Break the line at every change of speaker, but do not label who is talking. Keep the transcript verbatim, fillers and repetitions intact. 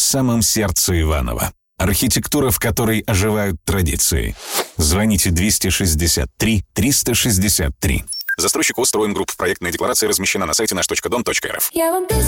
самом сердце Иваново. Архитектура, в которой оживают традиции. Звоните двести шестьдесят три триста шестьдесят три. Застройщик ОС «Строим Групп». Проектная декларация размещена на сайте наш точка дом точка эр эф.
Я вам песню